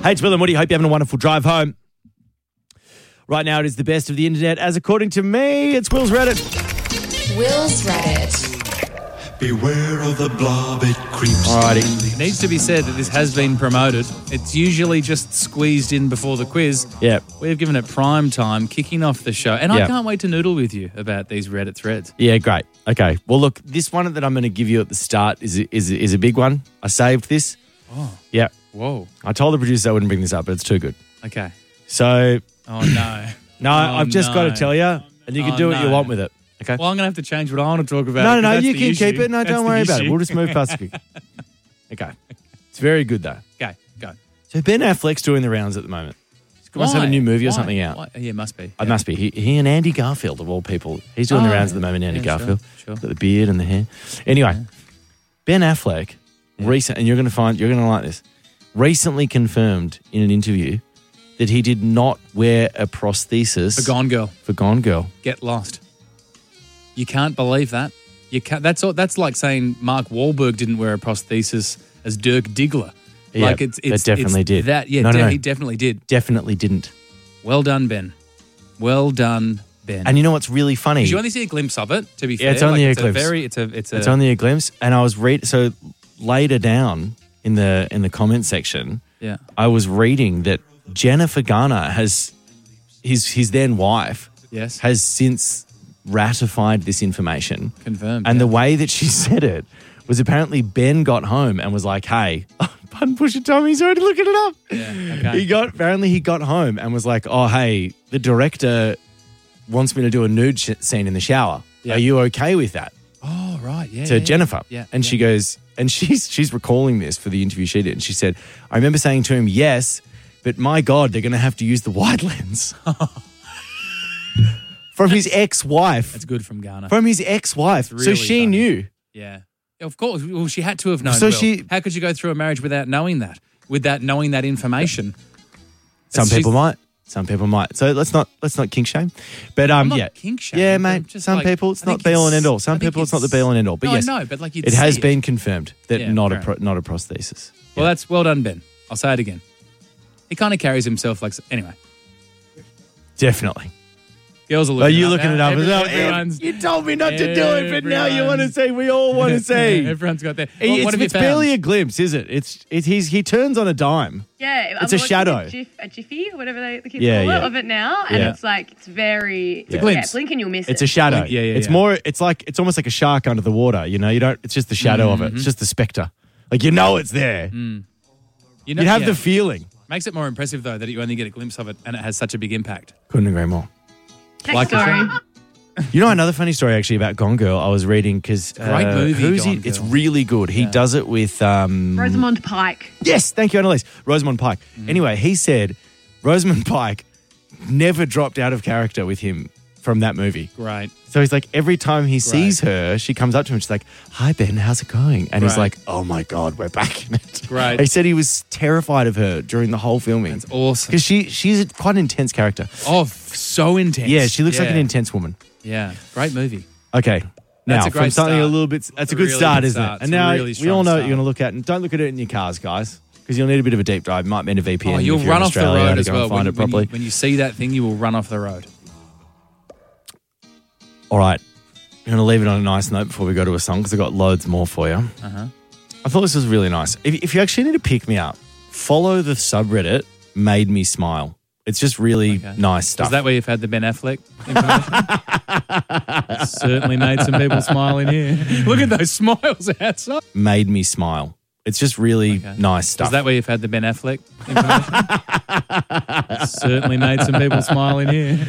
Hey, it's Will and Woody. Hope you're having a wonderful drive home. Right now, it is the best of the internet. As according to me, it's Will's Reddit. Will's Reddit. Beware of the blob, it creeps. Alrighty. It needs to be said that this has been promoted. It's usually just squeezed in before the quiz. Yeah. We've given it prime time, kicking off the show. And I can't wait to noodle with you about these Reddit threads. Yeah, great. Okay. Well, look, this one that I'm going to give you at the start is a big one. I saved this. Oh. Yeah. Whoa. I told the producers I wouldn't bring this up, but it's too good. Okay. So, Oh, no. I've just got to tell you, and you can do what you want with it. Okay. Well, I'm going to have to change what I want to talk about. No, because you that's can the keep issue. it. No, That's don't the worry about it. issue. We'll just move past it. Okay. It's very good, though. Okay, go. So Ben Affleck's doing the rounds at the moment. He must have a new movie or something out. Why? Yeah, must be. It must be. He and Andy Garfield, of all people. He's doing the rounds at the moment, Andy Garfield. Sure. Got the beard and the hair. Anyway, Ben Affleck, recent, and you're going to like this, recently confirmed in an interview that he did not wear a prosthesis For Gone Girl. For Gone Girl. Get lost. You can't believe that. You can't. That's like saying Mark Wahlberg didn't wear a prosthesis as Dirk Diggler. Yeah, Like it's that definitely it's did. That, yeah, No. he definitely did. Definitely didn't. Well done, Ben. Well done, Ben. And you know what's really funny? Did you only see a glimpse of it? To be fair, it's only a glimpse. It's only a glimpse. And I was so later down in the comment section, Yeah. I was reading that Jennifer Garner has his then wife Yes. has since ratified this information. Confirmed. And yeah. the way that she said it was apparently Ben got home and was like, hey, pardon Pusha Tommy's already looking it up. Yeah, okay. He got home and was like, oh, hey, the director wants me to do a nude scene in the shower. Yeah. Are you okay with that? Oh, right. Yeah. To yeah, Jennifer. Yeah. And she goes, and she's recalling this for the interview she did. And she said, I remember saying to him, yes, but my God, they're going to have to use the wide lens. From his ex-wife. That's good from Garner. From his ex-wife. Really so she funny. knew. Yeah. Of course. Well, she had to have known. So Will. How could you go through a marriage without knowing that? Without knowing that information? Some people might. Some people might. So let's not kink shame. But I'm not yeah. kink shame. Yeah, I'm mate. just Some like, people it's I not think be all and it's- end all. Some I think people it's not the be all and end all. But No, yes. I know, but like you'd it has see been confirmed that Yeah, not a fair prosthesis. Well, that's well done, Ben. I'll say it again. He kind of carries himself like anyway. Definitely. Girls are looking. Are you it up looking now. it up as well? Everyone's- You told me not to do it, but now you want to everyone's- say we all want to say. Everyone's got that. It's barely a glimpse, is it? He turns on a dime. Yeah, It's a shadow. A jiffy or whatever the kids Yeah, call yeah. it of it now, and Yeah. it's like it's very It's a glimpse. blink and you'll miss It's it. a shadow. Yeah, yeah, It's yeah. more. It's almost like a shark under the water. You know, you don't. It's just the shadow of it. It's just the spectre. Like you know it's there. You You have the feeling. Makes it more impressive though that you only get a glimpse of it and it has such a big impact. Couldn't agree more. Next Like- story. You know another funny story actually about Gone Girl. I was reading because Great movie, Gone It's Girl. really good. He does it with Rosamund Pike. Yes, thank you, Annalise. Rosamund Pike. Anyway, he said Rosamund Pike never dropped out of character with him from that movie. Great. So he's like, every time he sees her, she comes up to him. She's like, "Hi Ben, how's it going?" And he's Great. like, "Oh my God, we're back in it." Great. He said he was terrified of her during the whole filming That's awesome. because she's quite an intense character. Oh, so intense. Yeah, she looks like an intense woman. Yeah. Great movie. Okay. Now, That's a from great something start. a little bit, that's a a good really start, good isn't start. it? It's And a now really we strong all know what start. you're going to look at, and don't look at it in your cars, guys, because you'll need a bit of a deep drive. Might need a VPN. Oh, you'll if you're run in off the Australia road to as go well. and find it When properly. you see that thing, you will run off the road. All right. I'm going to leave it on a nice note before we go to a song because I've got loads more for you. Uh-huh. I thought this was really nice. If you actually need to pick me up, follow the subreddit Made Me Smile. It's just really nice stuff. Is that where you've had the Ben Affleck information? Certainly made some people smile in here. Look at those smiles outside. Made Me Smile. It's just really nice stuff. Is that where you've had the Ben Affleck information? Certainly made some people smile in here.